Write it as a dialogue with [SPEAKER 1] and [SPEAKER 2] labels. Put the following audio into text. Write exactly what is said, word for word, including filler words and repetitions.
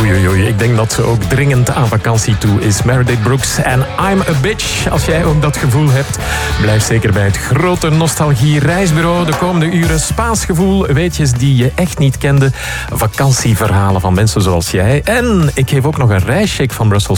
[SPEAKER 1] Oei, oei, oei. Ik denk dat ze ook dringend aan vakantie toe is. Meredith Brooks en I'm a Bitch. Als jij ook dat gevoel hebt, blijf zeker bij het grote Nostalgie Reisbureau. De komende uren Spaans gevoel, weetjes die je echt niet kende. Vakantieverhalen van mensen zoals jij. En ik geef ook nog een reischeck van Brussels